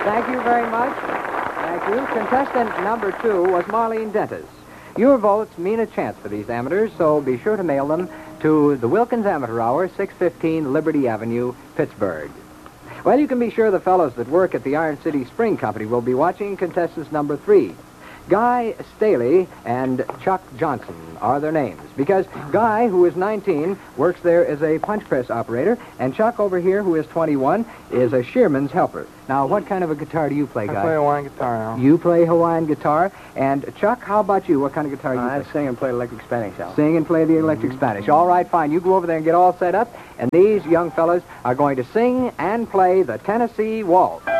Thank you very much. Thank you. Contestant number 2 was Marlene Dentis. Your votes mean a chance for these amateurs, so be sure to mail them to the Wilkins Amateur Hour, 615 Liberty Avenue, Pittsburgh. Well, you can be sure the fellows that work at the Iron City Spring Company will be watching contestants number 3. Guy Staley and Chuck Johnson are their names, because Guy, who is 19, works there as a punch press operator, and Chuck over here, who is 21, is a shearman's helper. Now, what kind of a guitar do you play, Guy? I play Hawaiian guitar now. You play Hawaiian guitar, and Chuck, how about you? What kind of guitar do you play? I sing and play electric Spanish, Al. Sing and play the electric Spanish. All right, fine. You go over there and get all set up, and these young fellas are going to sing and play the Tennessee Waltz.